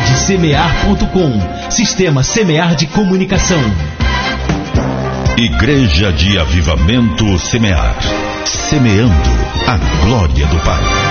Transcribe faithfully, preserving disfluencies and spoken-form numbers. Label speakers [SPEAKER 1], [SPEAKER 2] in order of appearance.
[SPEAKER 1] Rede Semear ponto com. Sistema Semear de Comunicação.
[SPEAKER 2] Igreja de Avivamento Semear. Semeando a glória do Pai.